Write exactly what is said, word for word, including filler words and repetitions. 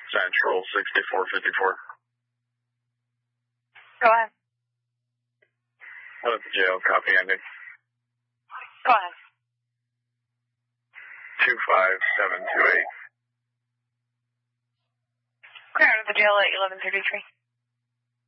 Central sixty-four fifty-four. Go ahead. Hello, jail, copy ending. Go ahead. two five seven two eight. Clear out of the jail at eleven thirty-three.